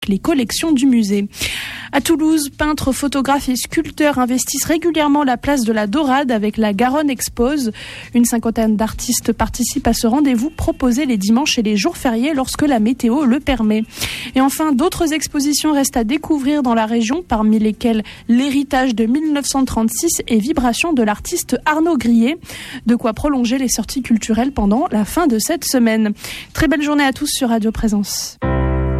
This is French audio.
les collections du musée. À Toulouse, peintres, photographes et sculpteurs investissent régulièrement la place de la Dorade avec la Garonne Expose. Une cinquantaine d'artistes participent à ce rendez-vous proposé les dimanches et les jours fériés lorsque la météo le permet. Et enfin, d'autres expositions restent à découvrir dans la région, parmi lesquelles l'héritage de 1936 et Vibrations de l'artiste Arnaud Grillet. De quoi prolonger les sorties culturelles pendant la fin de cette semaine. Très belle journée à tous sur Radio Présence.